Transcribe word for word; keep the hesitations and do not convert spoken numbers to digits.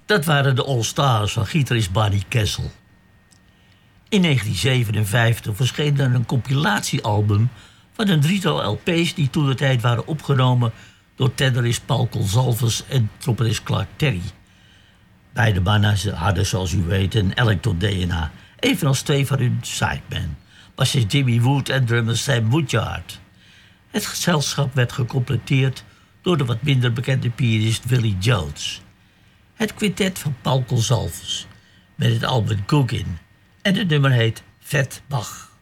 Dat waren de All Stars van gitarist Barney Kessel. In negentien zevenenvijftig verscheen er een compilatiealbum van een drietal L P's die toen de tijd waren opgenomen door tenorist Paul Consalves en trompetist Clark Terry. Beide mannen hadden, zoals u weet, een Electro D N A, evenals twee van hun sidemen, bassist Jimmy Wood en drummer Sam Woodyard. Het gezelschap werd gecompleteerd door de wat minder bekende pianist Willie Jones. Het quintet van Paul Consalves met het album Cookin' en het nummer heet Vet Bach.